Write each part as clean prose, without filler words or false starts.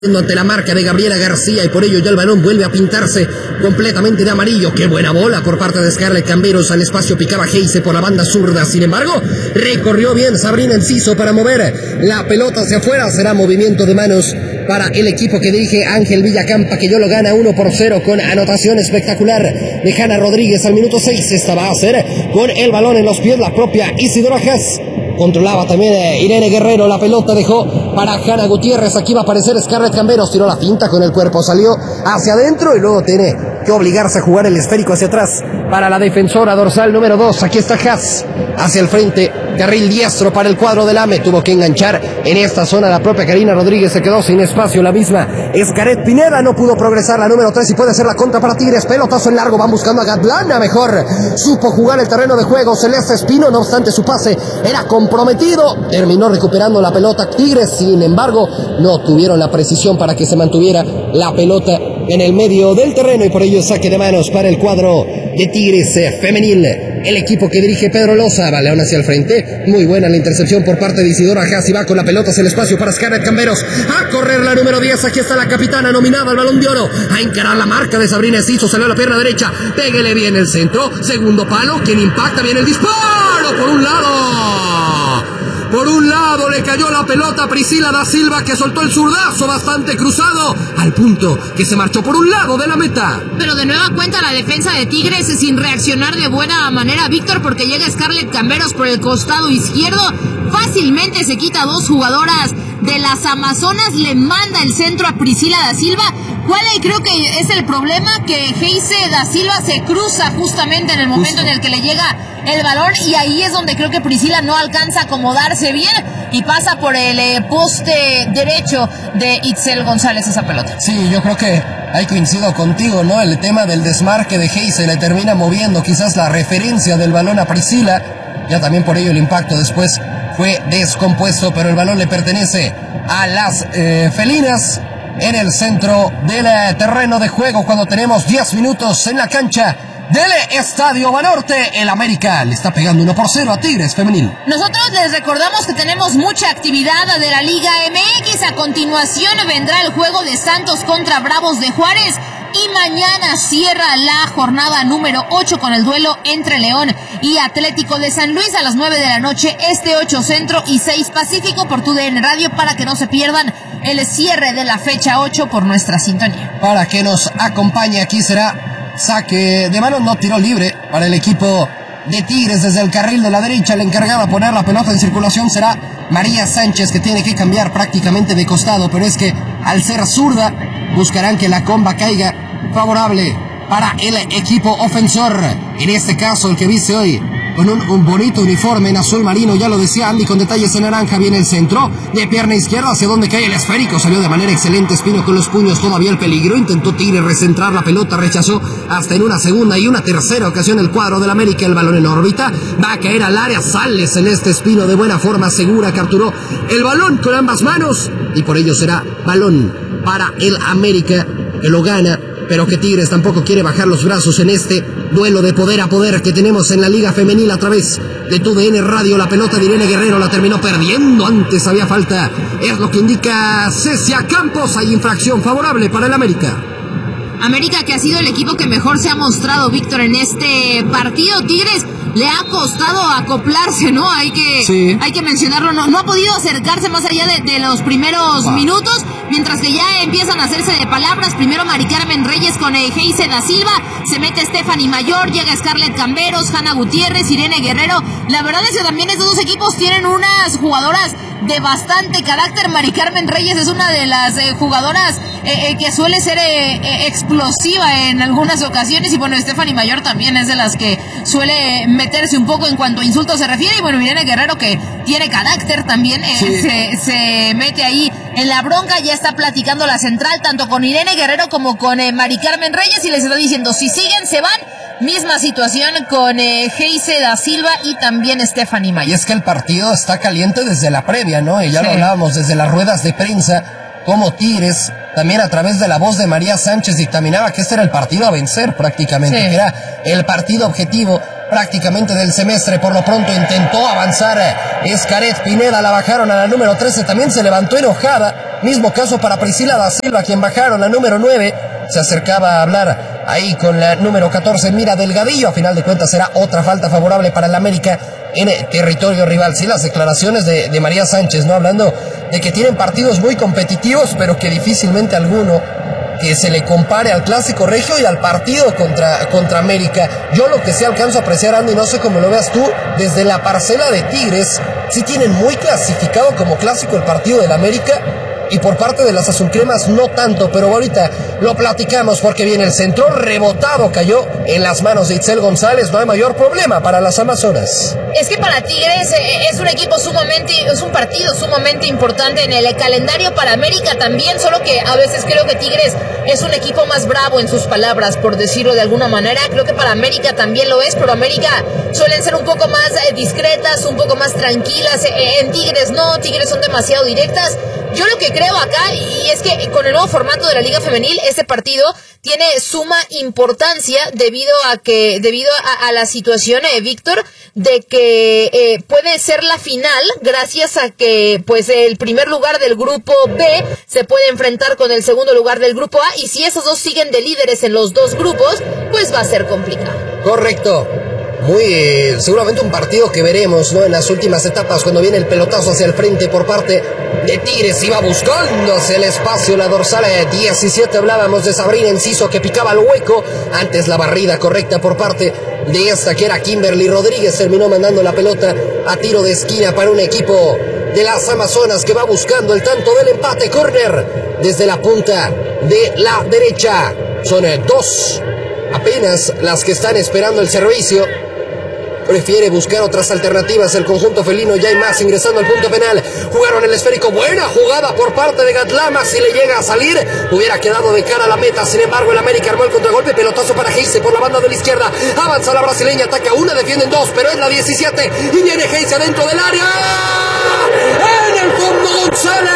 ante la marca de Gabriela García y por ello ya el balón vuelve a pintarse completamente de amarillo. Qué buena bola por parte de Scarlett Camberos. Al espacio picaba Heise por la banda zurda. Sin embargo, recorrió bien Sabrina Enciso para mover la pelota hacia afuera. Será movimiento de manos para el equipo que dirige Ángel Villacampa, que yo lo gana 1-0 con anotación espectacular de Hanna Rodríguez al minuto 6. Esta va a ser con el balón en los pies la propia Isidora Haas. Controlaba también Irene Guerrero, la pelota dejó para Hanna Gutiérrez. Aquí va a aparecer Scarlett Camberos, tiró la finta con el cuerpo, salió hacia adentro y luego tiene que obligarse a jugar el esférico hacia atrás para la defensora dorsal número 2. Aquí está Haas hacia el frente, carril diestro para el cuadro del AME. Tuvo que enganchar en esta zona la propia Karina Rodríguez, se quedó sin espacio. La misma Escaret Pineda no pudo progresar, la número 3, y puede ser la contra para Tigres. Pelotazo en largo, van buscando a Gatlana, mejor supo jugar el terreno de juego Celeste Espino, no obstante su pase era comprometido, terminó recuperando la pelota Tigres. Sin embargo, no tuvieron la precisión para que se mantuviera la pelota en el medio del terreno y por ello saque de manos para el cuadro de Tigres femenil. El equipo que dirige Pedro Loza, balón hacia el frente, muy buena la intercepción por parte de Isidora Haas y va con la pelota hacia el espacio para Scarlett Camberos, a correr la número 10, aquí está la capitana nominada al Balón de Oro, a encarar la marca de Sabrina Enciso, salió a la pierna derecha, péguele bien el centro, segundo palo, quien impacta bien el disparo, por un lado le cayó la pelota a Priscila da Silva, que soltó el zurdazo bastante cruzado, al punto que se marchó por un lado de la meta. Pero de nueva cuenta la defensa de Tigres sin reaccionar de buena manera, Víctor, porque llega Scarlett Camberos por el costado izquierdo, fácilmente se quita dos jugadoras de las Amazonas, le manda el centro a Priscila da Silva. ¿Cuál creo que es el problema? Que Heise da Silva se cruza justamente en el momento en el que le llega el balón y ahí es donde creo que Priscila no alcanza a acomodarse bien y pasa por el poste derecho de Itzel González esa pelota. Sí, yo creo que ahí coincido contigo, ¿no? El tema del desmarque de Heise le termina moviendo quizás la referencia del balón a Priscila, ya también por ello el impacto después fue descompuesto, pero el balón le pertenece a las felinas en el centro del terreno de juego cuando tenemos 10 minutos en la cancha del Estadio Banorte. El América le está pegando 1-0 a Tigres femenil. Nosotros les recordamos que tenemos mucha actividad de la Liga MX. A continuación vendrá el juego de Santos contra Bravos de Juárez. Y mañana cierra la jornada número 8 con el duelo entre León y Atlético de San Luis a las 9 de la noche, 8 Centro y 6 Pacífico por TUDN Radio, para que no se pierdan el cierre de la fecha 8 por nuestra sintonía. Para que nos acompañe, aquí será saque de mano, no tiro libre para el equipo de Tigres desde el carril de la derecha. El encargado a poner la pelota en circulación será María Sánchez, que tiene que cambiar prácticamente de costado, pero es que al ser zurda buscarán que la comba caiga favorable para el equipo ofensor. En este caso, el que viste hoy con un bonito uniforme en azul marino, ya lo decía Andy, con detalles en naranja, viene el centro de pierna izquierda hacia donde cae el esférico, salió de manera excelente Espino con los puños, todavía el peligro, intentó Tigre recentrar la pelota, rechazó hasta en una segunda y una tercera ocasión el cuadro del América, el balón en órbita, va a caer al área, sale Celeste Espino de buena forma, segura, capturó el balón con ambas manos y por ello será balón para el América, que lo gana, pero que Tigres tampoco quiere bajar los brazos en este duelo de poder a poder que tenemos en la Liga Femenil a través de TUDN Radio. La pelota de Irene Guerrero la terminó perdiendo, antes había falta, es lo que indica Cecia Campos. Hay infracción favorable para el América. América, que ha sido el equipo que mejor se ha mostrado, Víctor, en este partido. Tigres le ha costado acoplarse, ¿no? Hay que mencionarlo, no ha podido acercarse más allá de los primeros minutos, mientras que ya empiezan a hacerse de palabras. Primero Mari Carmen Reyes con Heise da Silva, se mete Stephanie Mayor, llega Scarlett Camberos, Hanna Gutiérrez, Irene Guerrero. La verdad es que también estos dos equipos tienen unas jugadoras de bastante carácter. Mari Carmen Reyes es una de las jugadoras que suele ser explosiva en algunas ocasiones, y bueno, Stephanie Mayor también es de las que suele meterse un poco en cuanto a insultos se refiere, y bueno, Irene Guerrero, que tiene carácter también, se mete ahí en la bronca. Ya está platicando la central tanto con Irene Guerrero como con Mari Carmen Reyes, y les está diciendo si siguen se van. Misma situación con Heise da Silva y también Stephanie Mayor. Y es que el partido está caliente desde la previa, ¿no? Y ya lo hablábamos desde las ruedas de prensa, como Tigres, también a través de la voz de María Sánchez, dictaminaba que este era el partido a vencer prácticamente, que era el partido objetivo prácticamente del semestre. Por lo pronto intentó avanzar Escaret Pineda, la bajaron a la número 13, también se levantó enojada Mismo caso para Priscila da Silva, quien bajaron, la número 9. Se acercaba a hablar ahí con la número 14, Mira Delgadillo. A final de cuentas será otra falta favorable para el América en territorio rival. Sí, las declaraciones de María Sánchez, ¿no? Hablando de que tienen partidos muy competitivos, pero que difícilmente alguno que se le compare al Clásico Regio y al partido contra América. Yo lo que sí alcanzo a apreciar, Andy, no sé cómo lo veas tú, desde la parcela de Tigres, sí tienen muy clasificado como clásico el partido del América, y por parte de las azulcremas no tanto, pero ahorita lo platicamos porque viene el centro, rebotado cayó en las manos de Itzel González, no hay mayor problema para las Amazonas. Es que para Tigres es un partido sumamente importante en el calendario, para América también, solo que a veces creo que Tigres es un equipo más bravo en sus palabras, por decirlo de alguna manera. Creo que para América también lo es, pero América suelen ser un poco más discretas, un poco más tranquilas. En Tigres no, Tigres son demasiado directas. Yo lo que creo acá, y es que con el nuevo formato de la Liga Femenil, este partido tiene suma importancia debido a la situación, Víctor, de que puede ser la final, gracias a que pues el primer lugar del grupo B se puede enfrentar con el segundo lugar del grupo A, y si esos dos siguen de líderes en los dos grupos, pues va a ser complicado. Correcto. Seguramente un partido que veremos, ¿no? En las últimas etapas, cuando viene el pelotazo hacia el frente por parte de Tigres, iba buscando hacia el espacio la dorsal 17. Hablábamos de Sabrina Enciso, que picaba el hueco. Antes la barrida correcta por parte de esta, que era Kimberly Rodríguez. Terminó mandando la pelota a tiro de esquina para un equipo de las Amazonas que va buscando el tanto del empate. Córner desde la punta de la derecha. Son dos apenas las que están esperando el servicio. Prefiere buscar otras alternativas el conjunto felino. Ya hay más ingresando al punto penal. Jugaron el esférico. Buena jugada por parte de Gatlama. Si le llega a salir, hubiera quedado de cara a la meta. Sin embargo, el América armó el contragolpe. Pelotazo para Heise por la banda de la izquierda. Avanza la brasileña. Ataca una, defienden dos, pero es la 17. Y viene Heise adentro del área. En el fondo, González.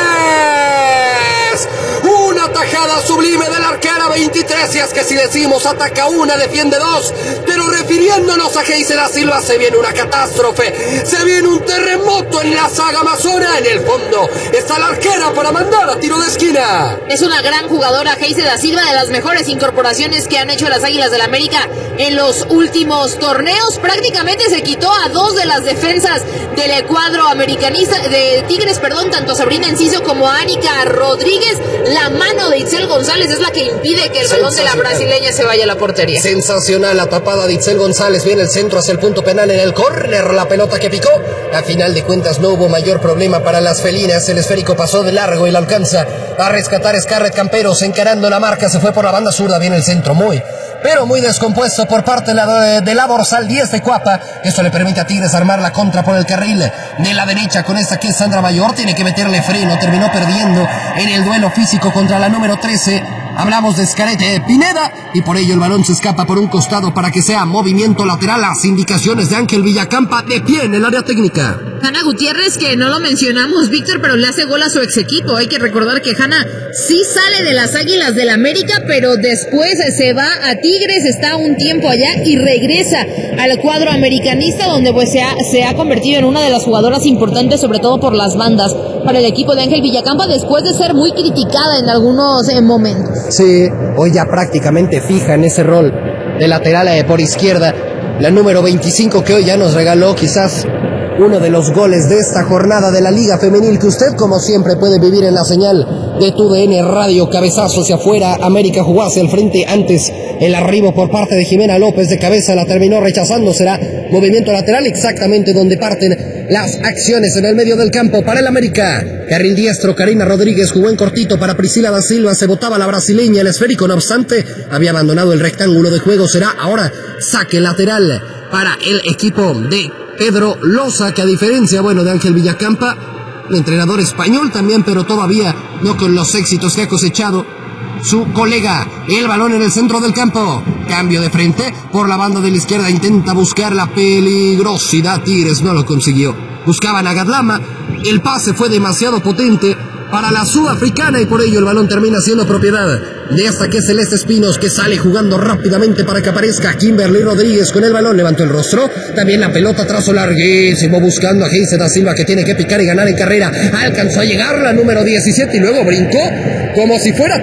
Una tajada sublime de la arquera 23. Y es que si decimos ataca una, defiende dos, pero refiriéndonos a Heise da Silva, se viene una catástrofe, se viene un terremoto en la saga amazona. En el fondo está la arquera para mandar a tiro de esquina. Es una gran jugadora Heise da Silva, de las mejores incorporaciones que han hecho las Águilas del América en los últimos torneos. Prácticamente se quitó a dos de las defensas del cuadro americanista de Tigres, tanto a Sabrina Enciso como a Ánica Rodríguez. La mano de Itzel González es la que impide que el balón de la brasileña se vaya a la portería. Sensacional la tapada de Itzel González. Viene el centro hacia el punto penal en el córner. La pelota que picó. A final de cuentas no hubo mayor problema para las felinas. El esférico pasó de largo y la alcanza a rescatar Scarlett Camperos encarando la marca. Se fue por la banda zurda. Viene el centro muy descompuesto por parte de la dorsal 10 de Cuapa. Esto le permite a Tigres armar la contra por el carril de la derecha con esta que es Sandra Mayor. Tiene que meterle freno. Terminó perdiendo en el duelo físico contra la número 13. Hablamos de Scarlett Pineda, y por ello el balón se escapa por un costado para que sea movimiento lateral. Las indicaciones de Ángel Villacampa, de pie en el área técnica. Hanna Gutiérrez, que no lo mencionamos, Víctor, pero le hace gol a su ex equipo. Hay que recordar que Hanna sí sale de las Águilas del América, pero después se va a Tigres, está un tiempo allá y regresa al cuadro americanista, donde pues se ha convertido en una de las jugadoras importantes, sobre todo por las bandas, para el equipo de Ángel Villacampa, después de ser muy criticada en algunos momentos. Sí, hoy ya prácticamente fija en ese rol de lateral por izquierda, la número 25, que hoy ya nos regaló quizás uno de los goles de esta jornada de la Liga Femenil, que usted como siempre puede vivir en la señal de TUDN Radio. Cabezazo hacia afuera, América jugó hacia el frente, antes el arribo por parte de Jimena López de cabeza, la terminó rechazando. Será movimiento lateral exactamente donde parten las acciones en el medio del campo para el América. Carril diestro, Karina Rodríguez jugó en cortito para Priscila da Silva, se botaba la brasileña. El esférico, no obstante, había abandonado el rectángulo de juego. Será ahora saque lateral para el equipo de Pedro Loza, que a diferencia, de Ángel Villacampa, un entrenador español también, pero todavía no con los éxitos que ha cosechado su colega. El balón en el centro del campo, cambio de frente por la banda de la izquierda, intenta buscar la peligrosidad. Tigres no lo consiguió. Buscaban a Gatlama, el pase fue demasiado potente para la sudafricana y por ello el balón termina siendo propiedad de esta que es Celeste Espinos, que sale jugando rápidamente para que aparezca Kimberly Rodríguez con el balón, levantó el rostro, también la pelota trazo larguísimo buscando a Geise da Silva, que tiene que picar y ganar en carrera, alcanzó a llegar la número 17 y luego brincó como si fuera